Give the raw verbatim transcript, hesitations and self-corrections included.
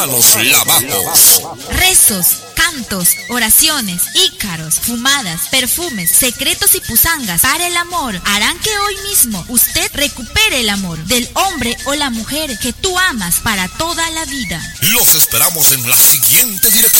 Los lavabos. Rezos, cantos, oraciones, ícaros, fumadas, perfumes, secretos y pusangas para el amor harán que hoy mismo usted recupere el amor del hombre o la mujer que tú amas para toda la vida. Los esperamos en la siguiente dirección.